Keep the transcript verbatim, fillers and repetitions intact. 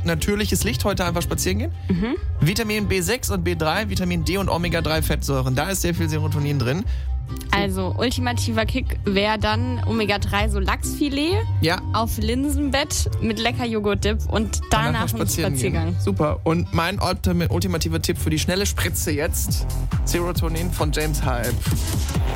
natürliches Licht, heute einfach spazieren gehen. Mhm. Vitamin B sechs und B drei, Vitamin D und Omega drei Fettsäuren. Da ist sehr viel Serotonin drin. Also ultimativer Kick wäre dann Omega drei, so Lachsfilet Ja. auf Linsenbett mit lecker Joghurt-Dip und danach ein Spaziergang. Gehen. Super. Und mein ultim- ultimativer Tipp für die schnelle Spritze jetzt: Serotonin von James Hype.